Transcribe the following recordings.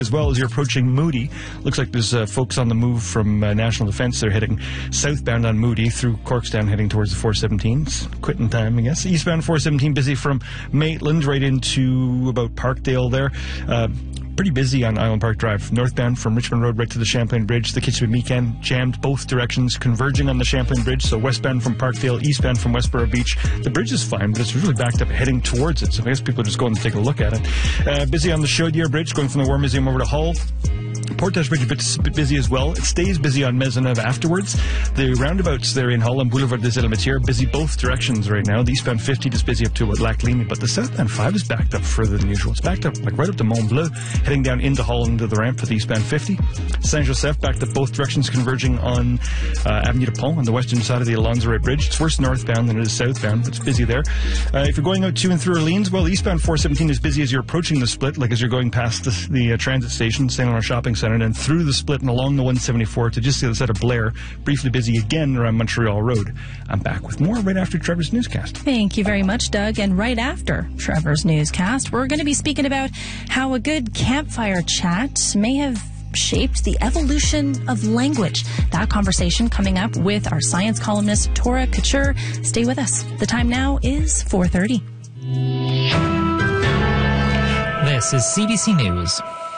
As well as you're approaching Moody. Looks like there's folks on the move from National Defence. They're heading southbound on Moody through Corkstown, heading towards the 417. It's quitting time, I guess. Eastbound 417 busy from Maitland right into about Parkdale there. Pretty busy on Island Park Drive. Northbound from Richmond Road right to the Champlain Bridge. The Kitchener-Meekan jammed both directions, converging on the Champlain Bridge. So westbound from Parkdale, eastbound from Westboro Beach. The bridge is fine, but it's really backed up heading towards it. So I guess people are just going to take a look at it. Busy on the Chaudière Bridge, going from the War Museum over to Hull. Portage Bridge a bit busy as well. It stays busy on Maisonneuve afterwards. The roundabouts there in Hull and Boulevard des Elementières busy both directions right now. The eastbound 50 is busy up to about Lac Leamy, but the southbound 5 is backed up further than usual. It's backed up like right up to Mont Bleu, heading down into Hull into the ramp for the eastbound 50. Saint-Joseph backed up both directions, converging on Avenue de Pont on the western side of the Alonzo Bridge. It's worse northbound than it is southbound, but it's busy there. If you're going out to and through Orleans, well, the eastbound 417 is busy as you're approaching the split, like as you're going past the transit station, St. Lawrence Shopping Centre, and then through the split and along the 174 to just the other side of Blair, briefly busy again around Montreal Road. I'm back with more right after Trevor's newscast. Thank you very much, Doug. And right after Trevor's newscast, we're going to be speaking about how a good campfire chat may have shaped the evolution of language. That conversation coming up with our science columnist, Tora Couture. Stay with us. The time now is 4:30. This is CBC News.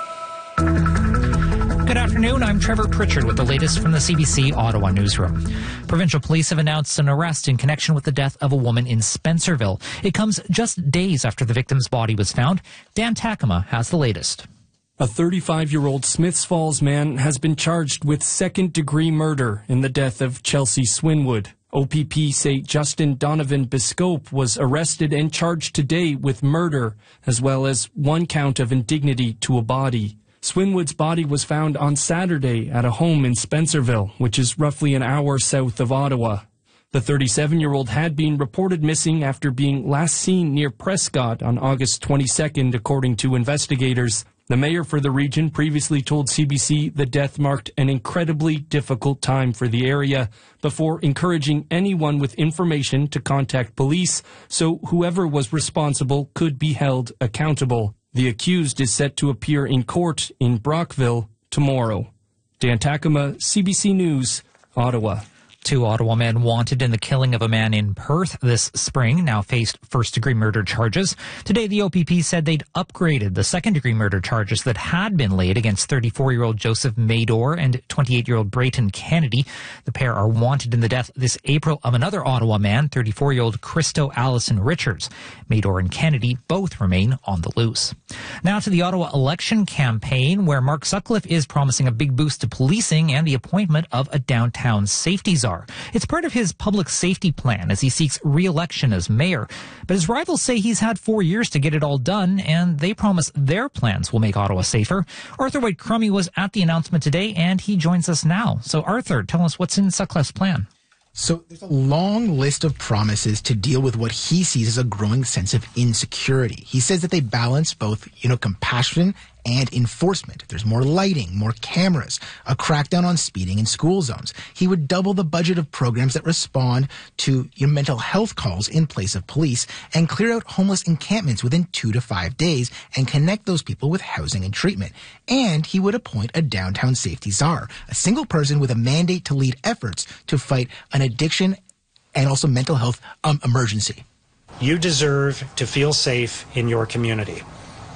Good afternoon, I'm Trevor Pritchard with the latest from the CBC Ottawa newsroom. Provincial police have announced an arrest in connection with the death of a woman in Spencerville. It comes just days after the victim's body was found. Dan Takema has the latest. A 35-year-old Smiths Falls man has been charged with second-degree murder in the death of Chelsea Swinwood. OPP say Justin Donovan Biscope was arrested and charged today with murder, as well as one count of indignity to a body. Swinwood's body was found on Saturday at a home in Spencerville, which is roughly an hour south of Ottawa. The 37-year-old had been reported missing after being last seen near Prescott on August 22nd, according to investigators. The mayor for the region previously told CBC the death marked an incredibly difficult time for the area, before encouraging anyone with information to contact police so whoever was responsible could be held accountable. The accused is set to appear in court in Brockville tomorrow. Dan Takema, CBC News, Ottawa. 2 Ottawa men wanted in the killing of a man in Perth this spring now faced first-degree murder charges. Today, the OPP said they'd upgraded the second-degree murder charges that had been laid against 34-year-old Joseph Mador and 28-year-old Brayton Kennedy. The pair are wanted in the death this April of another Ottawa man, 34-year-old Christo Allison Richards. Mador and Kennedy both remain on the loose. Now to the Ottawa election campaign, where Mark Sutcliffe is promising a big boost to policing and the appointment of a downtown safety czar. It's part of his public safety plan as he seeks re-election as mayor. But his rivals say he's had 4 years to get it all done, and they promise their plans will make Ottawa safer. Arthur White-Crummey was at the announcement today, and he joins us now. So Arthur, tell us what's in Sutcliffe's plan. So there's a long list of promises to deal with what he sees as a growing sense of insecurity. He says that they balance both, compassion and enforcement. There's more lighting, more cameras, a crackdown on speeding in school zones. He would double the budget of programs that respond to mental health calls in place of police, and clear out homeless encampments within 2 to 5 days and connect those people with housing and treatment. And he would appoint a downtown safety czar, a single person with a mandate to lead efforts to fight an addiction and also mental health emergency. You deserve to feel safe in your community.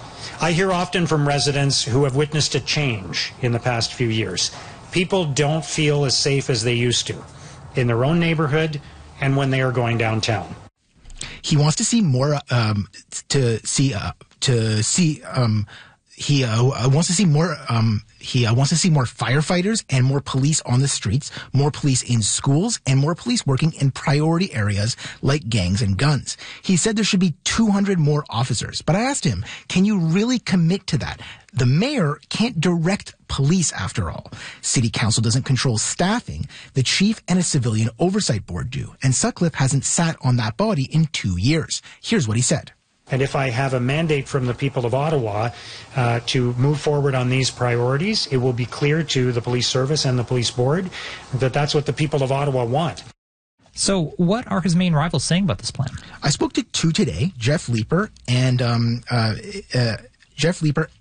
I hear often from residents who have witnessed a change in the past few years. People don't feel as safe as they used to in their own neighborhood and when they are going downtown. He wants to see more. He wants to see more. He wants to see more firefighters and more police on the streets, more police in schools, and more police working in priority areas like gangs and guns. He said there should be 200 more officers. But I asked him, can you really commit to that? The mayor can't direct police, after all. City council doesn't control staffing. The chief and a civilian oversight board do. And Sutcliffe hasn't sat on that body in 2 years. Here's what he said. And if I have a mandate from the people of Ottawa to move forward on these priorities, it will be clear to the police service and the police board that that's what the people of Ottawa want. So what are his main rivals saying about this plan? I spoke to 2 today, Jeff Leeper and